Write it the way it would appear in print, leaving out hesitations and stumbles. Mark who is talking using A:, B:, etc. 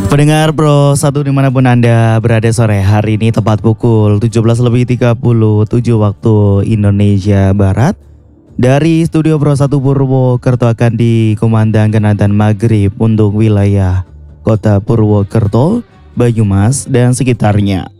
A: Pendengar Pro 1 dimanapun Anda berada sore hari ini tepat pukul 17.37 waktu Indonesia Barat. Dari studio Pro 1 Purwokerto akan dikumandangkan adzan maghrib untuk wilayah kota Purwokerto, Banyumas dan sekitarnya.